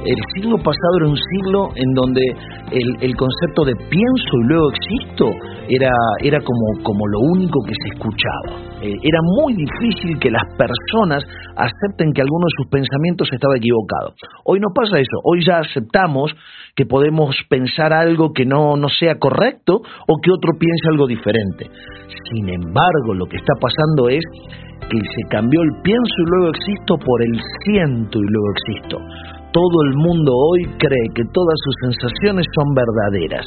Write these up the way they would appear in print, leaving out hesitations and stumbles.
El siglo pasado era un siglo en donde el concepto de pienso y luego existo era como lo único que se escuchaba. Era muy difícil que las personas acepten que alguno de sus pensamientos estaba equivocado. Hoy no pasa eso. Hoy ya aceptamos que podemos pensar algo que no sea correcto o que otro piense algo diferente. Sin embargo, lo que está pasando es que se cambió el pienso y luego existo por el siento y luego existo. Todo el mundo hoy cree que todas sus sensaciones son verdaderas.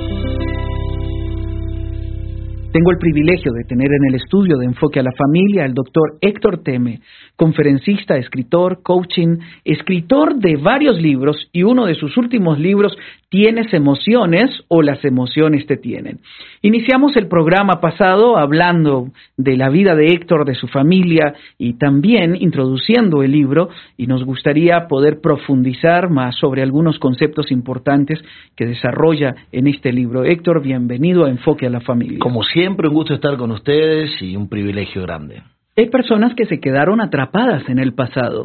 Tengo el privilegio de tener en el estudio de Enfoque a la Familia al doctor Héctor Theme, conferencista, escritor, coaching, escritor de varios libros, y uno de sus últimos libros, ¿Tienes emociones o las emociones te tienen? Iniciamos el programa pasado hablando de la vida de Héctor, de su familia, y también introduciendo el libro, y nos gustaría poder profundizar más sobre algunos conceptos importantes que desarrolla en este libro. Héctor, bienvenido a Enfoque a la Familia. Como siempre, un gusto estar con ustedes y un privilegio grande. Hay personas que se quedaron atrapadas en el pasado.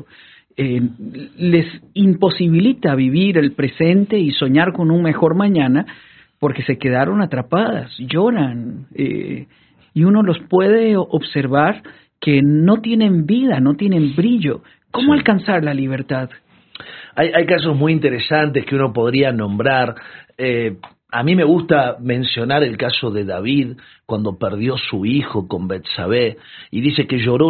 Les imposibilita vivir el presente y soñar con un mejor mañana porque se quedaron atrapadas, lloran, y uno los puede observar que no tienen vida, no tienen brillo. ¿Cómo alcanzar la libertad? Hay casos muy interesantes que uno podría nombrar. A mí me gusta mencionar el caso de David cuando perdió su hijo con Betsabé, y dice que lloró,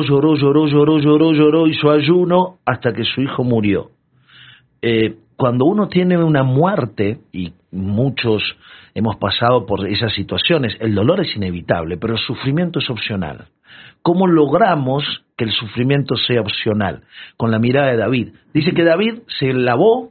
hizo ayuno hasta que su hijo murió. Cuando uno tiene una muerte, y muchos hemos pasado por esas situaciones, el dolor es inevitable, pero el sufrimiento es opcional. ¿Cómo logramos que el sufrimiento sea opcional? Con la mirada de David. Dice que David se lavó,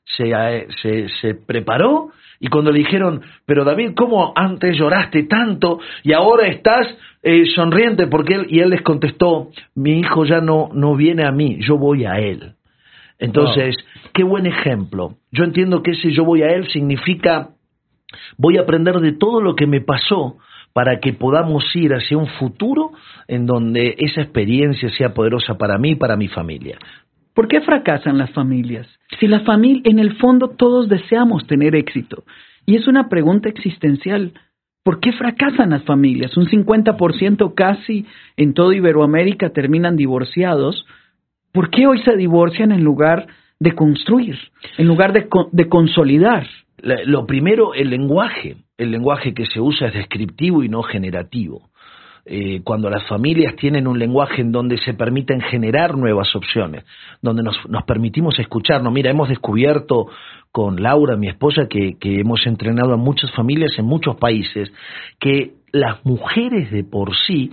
se preparó, y cuando le dijeron, pero David, ¿cómo antes lloraste tanto y ahora estás sonriente? Y él les contestó, mi hijo ya no viene a mí, yo voy a él. Entonces, Qué buen ejemplo. Yo entiendo que ese yo voy a él significa, voy a aprender de todo lo que me pasó para que podamos ir hacia un futuro en donde esa experiencia sea poderosa para mí y para mi familia. ¿Por qué fracasan las familias? Si la familia, en el fondo todos deseamos tener éxito. Y es una pregunta existencial. ¿Por qué fracasan las familias? Un 50% casi en toda Iberoamérica terminan divorciados. ¿Por qué hoy se divorcian en lugar de construir, en lugar de consolidar? Lo primero, el lenguaje. El lenguaje que se usa es descriptivo y no generativo. Cuando las familias tienen un lenguaje en donde se permiten generar nuevas opciones, donde nos permitimos escucharnos. Mira, hemos descubierto con Laura, mi esposa, que hemos entrenado a muchas familias en muchos países, que las mujeres de por sí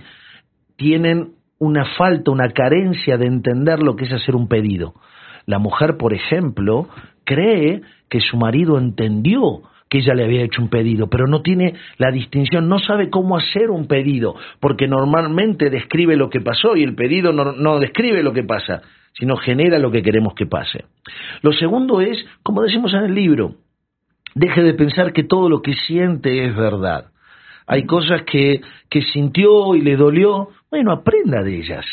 tienen una falta, una carencia de entender lo que es hacer un pedido. La mujer, por ejemplo, cree que su marido entendió que ella le había hecho un pedido, pero no tiene la distinción, no sabe cómo hacer un pedido, porque normalmente describe lo que pasó y el pedido no describe lo que pasa, sino genera lo que queremos que pase. Lo segundo es, como decimos en el libro, deje de pensar que todo lo que siente es verdad. Hay cosas que sintió y le dolió, bueno, aprenda de ellas.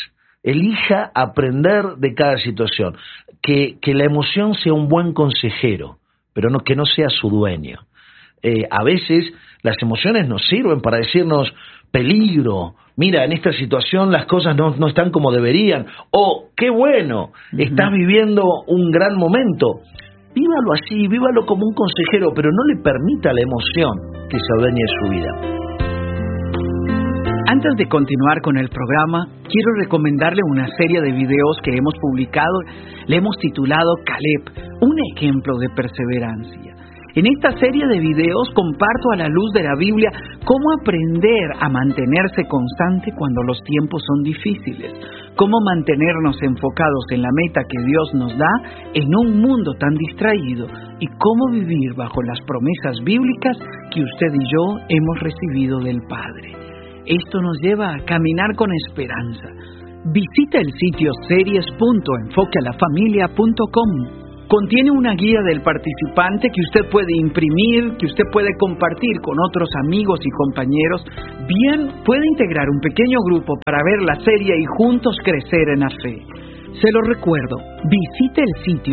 Elija aprender de cada situación. Que la emoción sea un buen consejero, pero que no sea su dueño. A veces las emociones nos sirven para decirnos peligro, mira, en esta situación las cosas no están como deberían, o qué bueno, estás viviendo un gran momento. Vívalo así, vívalo como un consejero, pero no le permita a la emoción que se adueñe de su vida. Antes de continuar con el programa, quiero recomendarle una serie de videos que hemos publicado. Le hemos titulado Caleb, un ejemplo de perseverancia. En esta serie de videos comparto a la luz de la Biblia cómo aprender a mantenerse constante cuando los tiempos son difíciles, cómo mantenernos enfocados en la meta que Dios nos da en un mundo tan distraído y cómo vivir bajo las promesas bíblicas que usted y yo hemos recibido del Padre. Esto nos lleva a caminar con esperanza. Visita el sitio series.enfoquealafamilia.com. Contiene una guía del participante que usted puede imprimir, que usted puede compartir con otros amigos y compañeros. Bien, puede integrar un pequeño grupo para ver la serie y juntos crecer en la fe. Se lo recuerdo, visite el sitio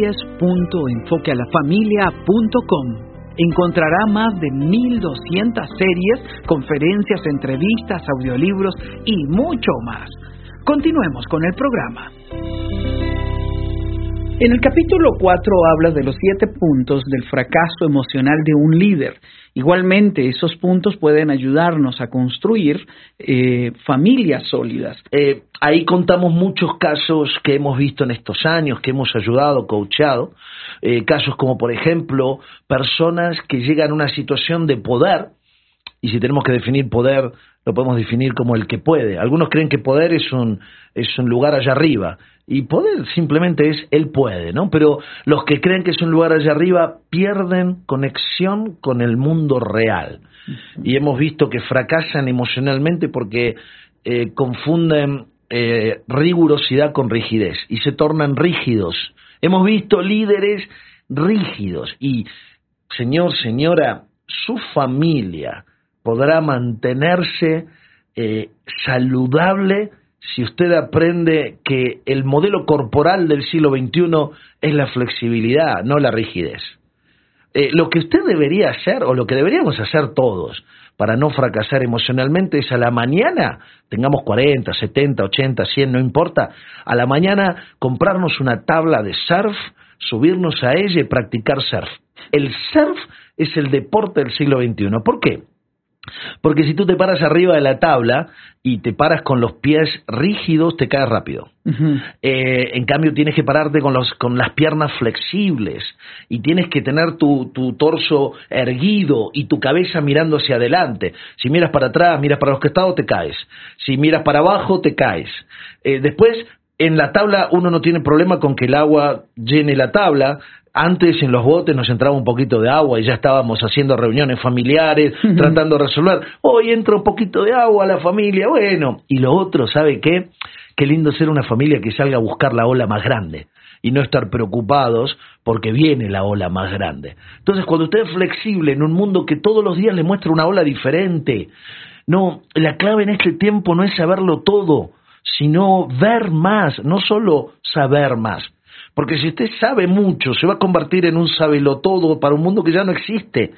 series.enfoquealafamilia.com. Encontrará más de 1,200 series, conferencias, entrevistas, audiolibros y mucho más. Continuemos con el programa. En el capítulo 4 habla de los 7 puntos del fracaso emocional de un líder. Igualmente, esos puntos pueden ayudarnos a construir familias sólidas. Ahí contamos muchos casos que hemos visto en estos años, que hemos ayudado, coachado. Casos como, por ejemplo, personas que llegan a una situación de poder, y si tenemos que definir poder, lo podemos definir como el que puede. Algunos creen que poder es un lugar allá arriba, y poder simplemente es él puede, ¿no? Pero los que creen que es un lugar allá arriba pierden conexión con el mundo real. Y hemos visto que fracasan emocionalmente porque confunden rigurosidad con rigidez y se tornan rígidos. Hemos visto líderes rígidos y, señor, señora, su familia podrá mantenerse saludable si usted aprende que el modelo corporal del siglo XXI es la flexibilidad, no la rigidez. Lo que usted debería hacer, o lo que deberíamos hacer todos, para no fracasar emocionalmente, es a la mañana, tengamos 40, 70, 80, 100, no importa, a la mañana comprarnos una tabla de surf, subirnos a ella y practicar surf. El surf es el deporte del siglo XXI. ¿Por qué? Porque si tú te paras arriba de la tabla y te paras con los pies rígidos, te caes rápido. En cambio, tienes que pararte con las piernas flexibles y tienes que tener tu torso erguido y tu cabeza mirando hacia adelante. Si miras para atrás, miras para los costados, te caes. Si miras para abajo, te caes. Después, en la tabla uno no tiene problema con que el agua llene la tabla. Antes en los botes nos entraba un poquito de agua y ya estábamos haciendo reuniones familiares, tratando de resolver. Hoy entra un poquito de agua a la familia, bueno. Y lo otro, ¿sabe qué? Qué lindo ser una familia que salga a buscar la ola más grande y no estar preocupados porque viene la ola más grande. Entonces, cuando usted es flexible en un mundo que todos los días le muestra una ola diferente, no, la clave en este tiempo no es saberlo todo, sino ver más, no solo saber más. Porque si usted sabe mucho, se va a convertir en un sabelotodo para un mundo que ya no existe.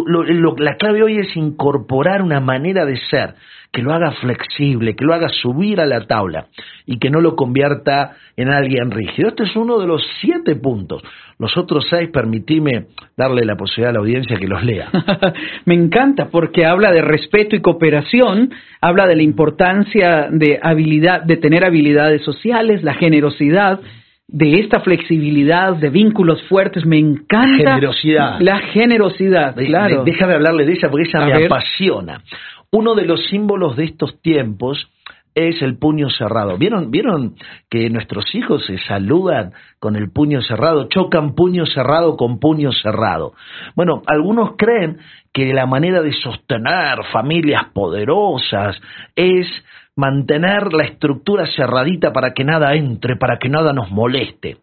La clave hoy es incorporar una manera de ser que lo haga flexible, que lo haga subir a la tabla y que no lo convierta en alguien rígido. Este es uno de los 7 puntos. Los otros 6, permitime darle la posibilidad a la audiencia que los lea. Me encanta porque habla de respeto y cooperación, habla de la importancia de tener habilidades sociales, la generosidad, de esta flexibilidad, de vínculos fuertes. Me encanta la generosidad, claro. Déjame hablarle de esa porque esa me apasiona. Uno de los símbolos de estos tiempos es el puño cerrado. ¿Vieron que nuestros hijos se saludan con el puño cerrado? Chocan puño cerrado con puño cerrado. Bueno, algunos creen que la manera de sostener familias poderosas es mantener la estructura cerradita para que nada entre, para que nada nos moleste.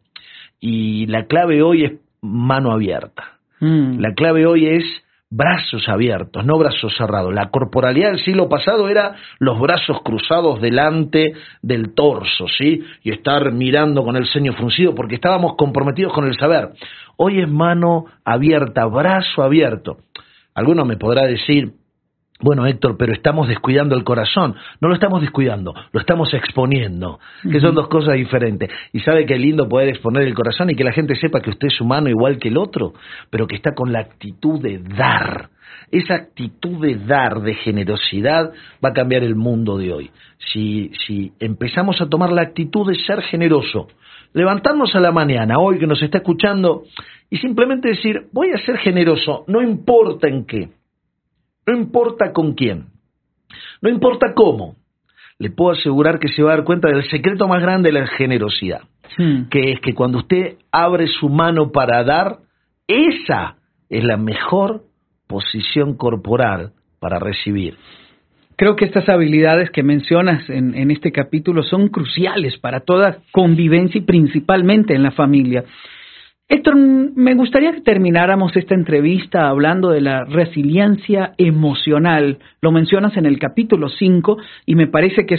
Y la clave hoy es mano abierta. La clave hoy es brazos abiertos, no brazos cerrados. La corporalidad del siglo pasado era los brazos cruzados delante del torso, ¿sí? Y estar mirando con el ceño fruncido porque estábamos comprometidos con el saber. Hoy es mano abierta, brazo abierto. Alguno me podrá decir, bueno, Héctor, pero estamos descuidando el corazón. No lo estamos descuidando, lo estamos exponiendo, que son dos cosas diferentes. Y sabe qué lindo poder exponer el corazón y que la gente sepa que usted es humano igual que el otro, pero que está con la actitud de dar. Esa actitud de dar, de generosidad, va a cambiar el mundo de hoy. Si empezamos a tomar la actitud de ser generoso, levantarnos a la mañana, hoy que nos está escuchando, y simplemente decir, voy a ser generoso, no importa en qué. No importa con quién, no importa cómo, le puedo asegurar que se va a dar cuenta del secreto más grande de la generosidad, que es que cuando usted abre su mano para dar, esa es la mejor posición corporal para recibir. Creo que estas habilidades que mencionas en este capítulo son cruciales para toda convivencia y principalmente en la familia. Héctor, me gustaría que termináramos esta entrevista hablando de la resiliencia emocional. Lo mencionas en el capítulo 5 y me parece que es uno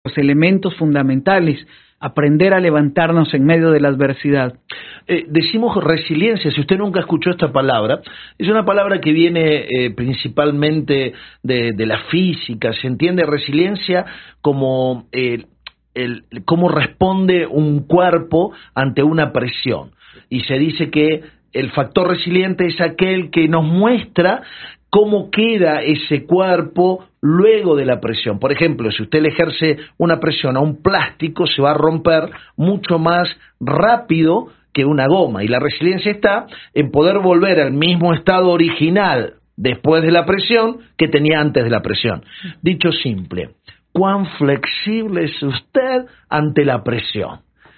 los elementos fundamentales, aprender a levantarnos en medio de la adversidad. Decimos resiliencia, si usted nunca escuchó esta palabra, es una palabra que viene principalmente de la física. Se entiende resiliencia como cómo responde un cuerpo ante una presión. Y se dice que el factor resiliente es aquel que nos muestra cómo queda ese cuerpo luego de la presión. Por ejemplo, si usted le ejerce una presión a un plástico, se va a romper mucho más rápido que una goma. Y la resiliencia está en poder volver al mismo estado original después de la presión que tenía antes de la presión. Dicho simple, ¿cuán flexible es usted ante la presión?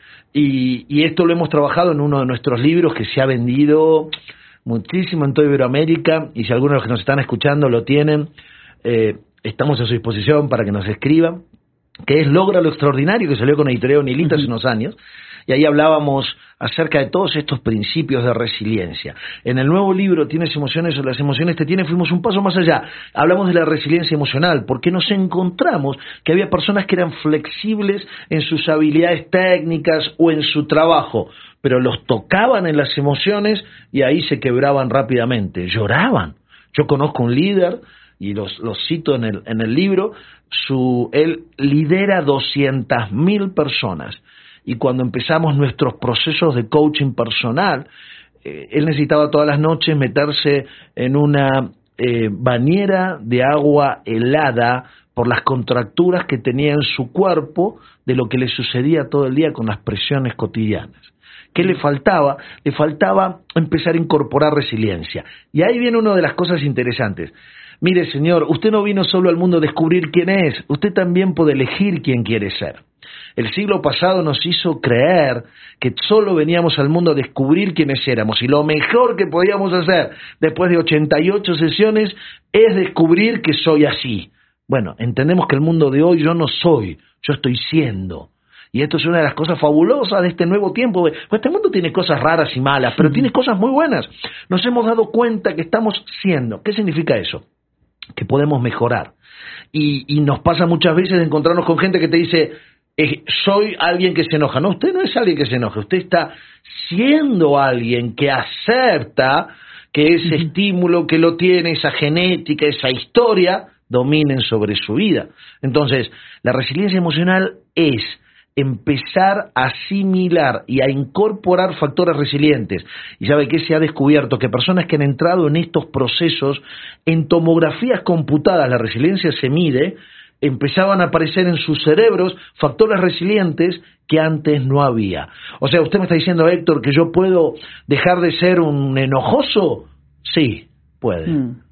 Y esto lo hemos trabajado en uno de nuestros libros que se ha vendido muchísimo en toda Iberoamérica, y si algunos de los que nos están escuchando lo tienen, estamos a su disposición para que nos escriban, que es Logra lo Extraordinario, que salió con Editorial Nilita hace unos años, y ahí hablábamos acerca de todos estos principios de resiliencia. En el nuevo libro, ¿Tienes emociones o las emociones te tienen?, fuimos un paso más allá. Hablamos de la resiliencia emocional, porque nos encontramos que había personas que eran flexibles en sus habilidades técnicas o en su trabajo, pero los tocaban en las emociones y ahí se quebraban rápidamente, lloraban. Yo conozco un líder, y los cito en el libro, él lidera 200.000 personas. Y cuando empezamos nuestros procesos de coaching personal, él necesitaba todas las noches meterse en una bañera de agua helada por las contracturas que tenía en su cuerpo de lo que le sucedía todo el día con las presiones cotidianas. ¿Qué le faltaba? Le faltaba empezar a incorporar resiliencia. Y ahí viene una de las cosas interesantes. Mire, señor, usted no vino solo al mundo a descubrir quién es, usted también puede elegir quién quiere ser. El siglo pasado nos hizo creer que solo veníamos al mundo a descubrir quiénes éramos, y lo mejor que podíamos hacer después de 88 sesiones es descubrir que soy así. Bueno, entendemos que el mundo de hoy yo no soy, yo estoy siendo. Y esto es una de las cosas fabulosas de este nuevo tiempo. Pues este mundo tiene cosas raras y malas, pero tiene cosas muy buenas. Nos hemos dado cuenta que estamos siendo. ¿Qué significa eso? Que podemos mejorar. Y nos pasa muchas veces de encontrarnos con gente que te dice, soy alguien que se enoja. No, usted no es alguien que se enoja, usted está siendo alguien que acepta que ese estímulo que lo tiene, esa genética, esa historia, dominen sobre su vida. Entonces, la resiliencia emocional es empezar a asimilar y a incorporar factores resilientes. Y sabe que se ha descubierto que personas que han entrado en estos procesos, en tomografías computadas, la resiliencia se mide, empezaban a aparecer en sus cerebros factores resilientes que antes no había. O sea, usted me está diciendo, Héctor, que yo puedo dejar de ser un enojoso. Sí, puede.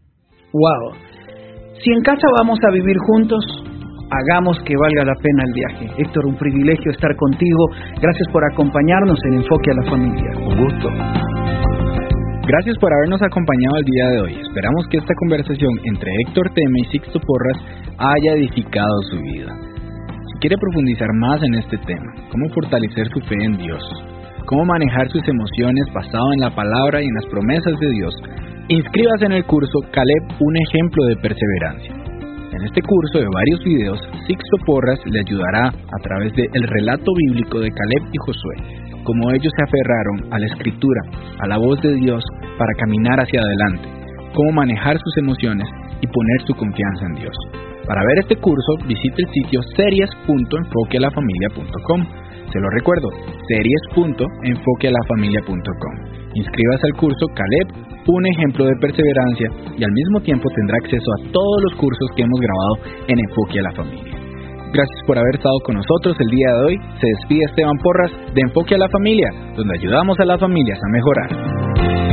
Wow. Si en casa vamos a vivir juntos, hagamos que valga la pena el viaje. Héctor, un privilegio estar contigo. Gracias por acompañarnos en Enfoque a la Familia. Un gusto. Gracias por habernos acompañado el día de hoy. Esperamos que esta conversación entre Héctor Teme y Sixto Porras haya edificado su vida. Si quiere profundizar más en este tema, cómo fortalecer su fe en Dios, cómo manejar sus emociones basado en la palabra y en las promesas de Dios, inscríbase en el curso Caleb, un ejemplo de perseverancia. En este curso de varios videos, Sixto Porras le ayudará a través del relato bíblico de Caleb y Josué, cómo ellos se aferraron a la Escritura, a la voz de Dios para caminar hacia adelante, cómo manejar sus emociones y poner su confianza en Dios. Para ver este curso, visite el sitio series.enfoquealafamilia.com. Se lo recuerdo, series.enfoquealafamilia.com. Inscríbase al curso Caleb, un ejemplo de perseverancia, y al mismo tiempo tendrá acceso a todos los cursos que hemos grabado en Enfoque a la Familia. Gracias por haber estado con nosotros el día de hoy. Se despide Esteban Porras de Enfoque a la Familia, donde ayudamos a las familias a mejorar.